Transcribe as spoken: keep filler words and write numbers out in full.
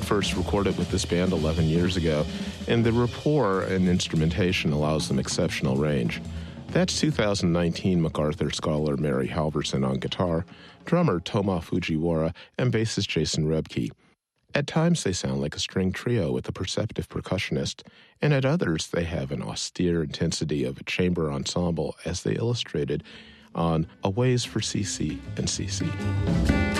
first recorded with this band eleven years ago, and the rapport and instrumentation allows them exceptional range. That's two thousand nineteen MacArthur Scholar Mary Halverson on guitar, drummer Toma Fujiwara, and bassist Jason Rebke. At times they sound like a string trio with a perceptive percussionist, and at others they have an austere intensity of a chamber ensemble as they illustrated on A Ways for C C and C C.